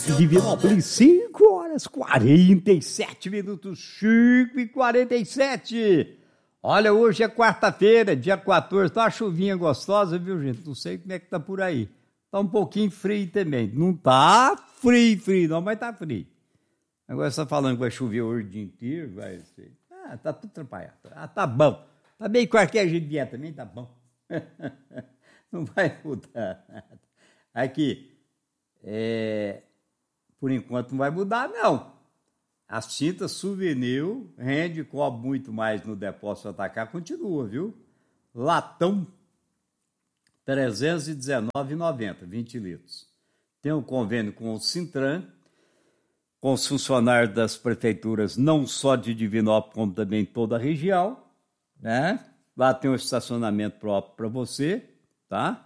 Divinópolis, 5h47, 5h47. Olha, hoje é quarta-feira, dia 14, tá uma chuvinha gostosa, viu, gente? Não sei como é que tá por aí. Tá um pouquinho frio também. Não tá frio não, mas tá frio. Agora você tá falando que vai chover hoje o dia inteiro, vai ser. Tá tudo atrapalhado. Tá bom. Tá bem qualquer jeito vier também, tá bom. Não vai mudar nada. Aqui, por enquanto não vai mudar, não. As tintas Souvenir rende, cobre muito mais no depósito Atacar, continua, viu? Latão, R$ 319,90, 20 litros. Tem um convênio com o Sintran, com os funcionários das prefeituras, não só de Divinópolis, como também toda a região, né? Lá tem um estacionamento próprio para você, tá?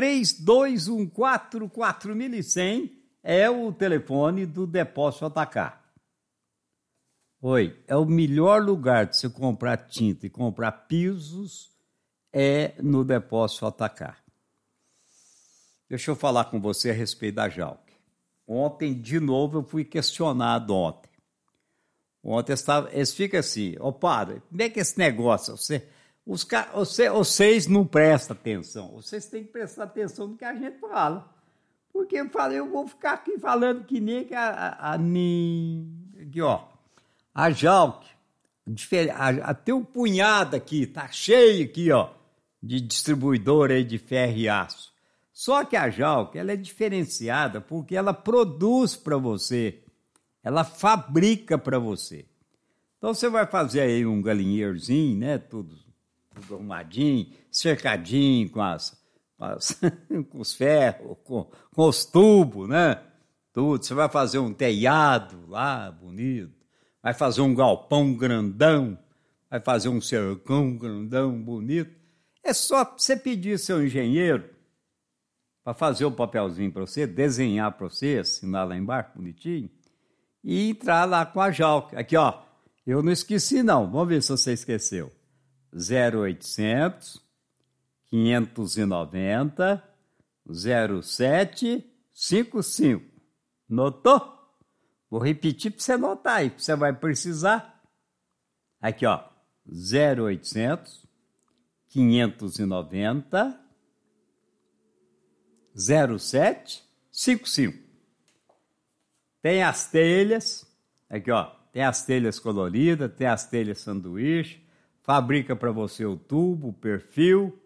3214-4100 é o telefone do Depósito Atacar. Oi, é o melhor lugar de você comprar tinta e comprar pisos é no Depósito Atacar. Deixa eu falar com você a respeito da Jalc. Ontem, de novo, eu fui questionado ontem. Eles ficam assim, padre, como é que é esse negócio? Vocês não prestam atenção. Vocês têm que prestar atenção no que a gente fala. Porque eu falei, eu vou ficar aqui falando que nem que aqui, ó. A Jalc, até um punhado aqui, tá cheio aqui, ó, de distribuidor aí de ferro e aço. Só que a Jalc, ela é diferenciada porque ela produz para você, ela fabrica para você. Então você vai fazer aí um galinheirozinho, né, tudo arrumadinho, cercadinho com com os ferros, com os tubos, né, tudo. Você vai fazer um telhado lá, bonito. Vai fazer um galpão grandão, vai fazer um cercão grandão, bonito. É só você pedir seu engenheiro para fazer o papelzinho para você, desenhar para você, assinar lá embaixo, bonitinho, e entrar lá com a Jalc. Aqui, ó, eu não esqueci não, vamos ver se você esqueceu. 0800 590 0755. Notou? Vou repetir para você anotar aí, você vai precisar. Aqui, ó, 0800 590 0755. Tem as telhas, aqui, ó, tem as telhas coloridas, tem as telhas sanduíche, fabrica para você o tubo, o perfil.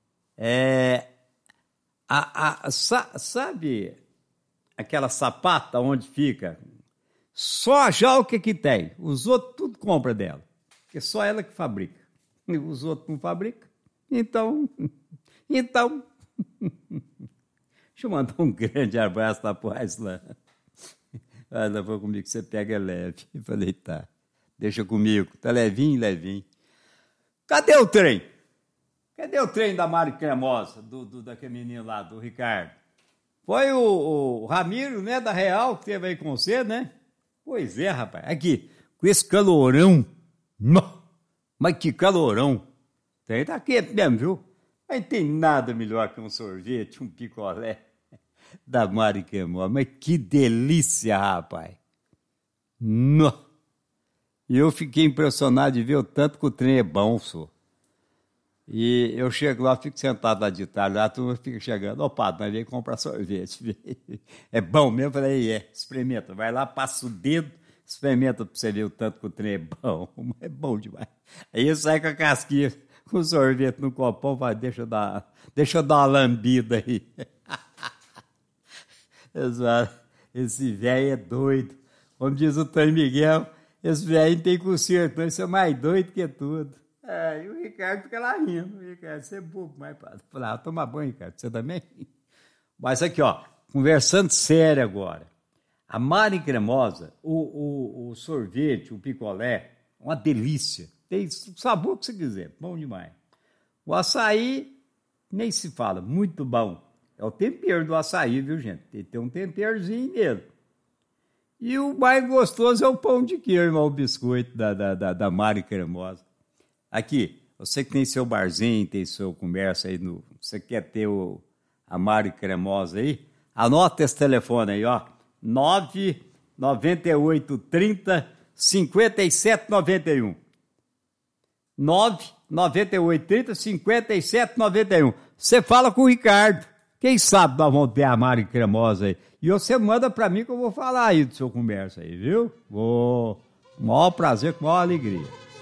Sabe aquela sapata onde fica? Só a Jalc que tem. Os outros tudo compra dela. Porque só ela que fabrica. Os outros não fabricam. Então. Deixa eu mandar um grande abraço lá pro Aislan. Ela falou comigo que você pega leve. Eu falei, tá. Deixa comigo. Tá levinho. Cadê o trem? Cadê o trem da Mari Cremosa? Daquele menino lá, do Ricardo? Foi o Ramiro, né, da Real, que teve aí com você, né? Pois é, rapaz. Aqui, com esse calorão. Mas que calorão. Tá quente mesmo, viu? Mas tem nada melhor que um sorvete, um picolé da Mari Cremosa. Mas que delícia, rapaz. E eu fiquei impressionado de ver o tanto que o trem é bom, senhor. E eu chego lá, fico sentado lá de tarde, lá a turma fica chegando, padre, nós vem comprar sorvete. É bom mesmo? Eu falei, experimenta. Vai lá, passa o dedo, experimenta pra você ver o tanto que o trem é bom. É bom demais. Aí eu saio com a casquinha, com o sorvete no copão, vai, deixa eu dar uma lambida aí. Esse velho é doido. Como diz o Tony Miguel, esse velho tem conserto, esse é mais doido que tudo. E o Ricardo fica lá rindo. O Ricardo, você é bobo, mas padre. Falei, toma banho, Ricardo, você também? Mas aqui, ó, conversando sério agora. A Mari Cremosa, o sorvete, o picolé, uma delícia. Tem o sabor que você quiser, bom demais. O açaí, nem se fala, muito bom. É o tempero do açaí, viu, gente? Tem um temperozinho nele. E o mais gostoso é o pão de queijo, o biscoito da Mari Cremosa. Aqui, você que tem seu barzinho, tem seu comércio aí, você quer ter a Mari Cremosa aí? Anota esse telefone aí, ó. 99830 5791. 99830 5791. Você fala com o Ricardo. Quem sabe nós vamos ter a Mari Cremosa aí. E você manda pra mim que eu vou falar aí do seu comércio aí, viu? Vou. Com o maior prazer, com a maior alegria.